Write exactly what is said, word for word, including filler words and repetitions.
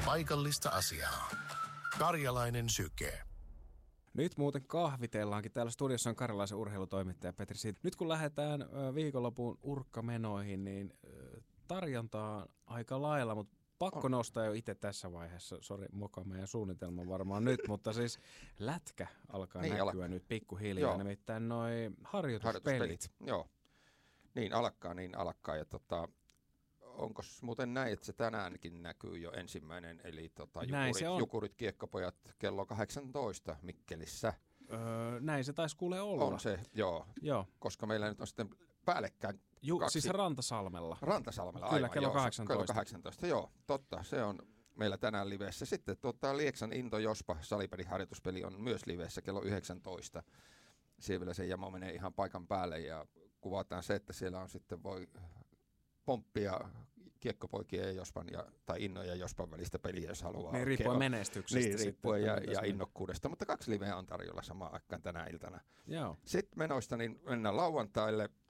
paikallista asiaa. Karjalainen syke. Nyt muuten kahvitellaankin. Täällä studiossa on karjalaisen urheilutoimittaja Petri Siitä. Nyt kun lähdetään viikonlopun urkkamenoihin, niin tarjontaa on aika lailla, mutta pakko on nostaa jo itse tässä vaiheessa. Sori, moka meidän suunnitelma varmaan nyt, mutta siis lätkä alkaa niin, näkyä alkaa. Nyt pikkuhiljaa. Joo. Nimittäin noi harjoituspelit. harjoituspelit. Joo, niin alkaa, niin alkaa. Ja tota, onko muuten näin, että se tänäänkin näkyy jo ensimmäinen, eli tota, jukurit, jukurit kiekkopojat kello kahdeksantoista Mikkelissä. Öö, näin se taisi kuule olla. On se, joo. joo. Koska meillä nyt on sitten päällekkäin Ju, kaksi. Siis Rantasalmella. Rantasalmella, Kyllä, aivan. kello kahdeksantoista. Kello kahdeksantoista, joo. Totta, se on meillä tänään livessä. Sitten tuota, Lieksan Into Jospa salipeliharjoituspeli on myös livessä kello yhdeksäntoista. Siellä se jamo menee ihan paikan päälle ja kuvataan se, että siellä on sitten voi pomppia kiekkopoikien ja Jospan ja, tai Innon ja Jospan välistä peliä, jos haluaa. Niin riippuen menestyksestä. Niin, riippuen ja, ja innokkuudesta, mutta kaksi liveä on tarjolla samaan aikaan tänä iltana. Joo. Sitten menoista niin mennään lauantaille.